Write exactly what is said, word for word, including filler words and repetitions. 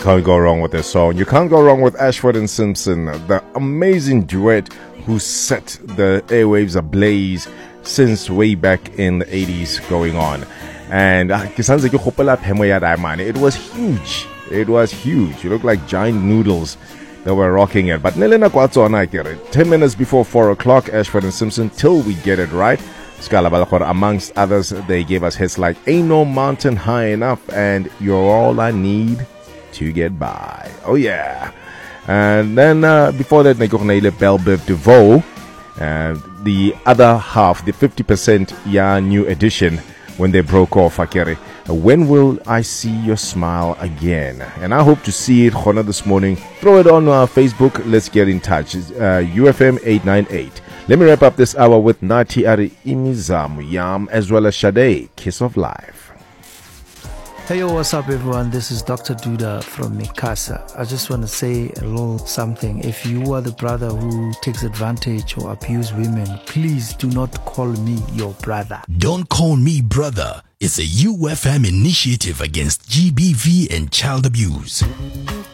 can't go wrong with this song. You can't go wrong with Ashford and Simpson, the amazing duet who set the airwaves ablaze since way back in the eighties going on. And uh, it was huge. It was huge. You look like giant noodles that were rocking it. But Nilena Kwatsona, ten minutes before four o'clock, Ashford and Simpson, Till We Get It Right. Amongst others, they gave us hits like Ain't No Mountain High Enough and You're All I Need to Get By. Oh yeah. And then uh, before that, Negochneile Belle Biv DeVoe, and the other half, the fifty percent yeah new edition, when they broke off, Akere. When will I see your smile again? And I hope to see it Khona this morning. Throw it on our Facebook. Let's get in touch. Uh, U F M eight nine eight. Let me wrap up this hour with Nati Ari Imizamu Yam as well as Sade, Kiss of Life. Hey, yo, what's up, everyone? This is Doctor Duda from Mikasa. I just want to say a little something. If you are the brother who takes advantage or abuse women, please do not call me your brother. Don't call me brother. It's a U F M initiative against G B V and child abuse.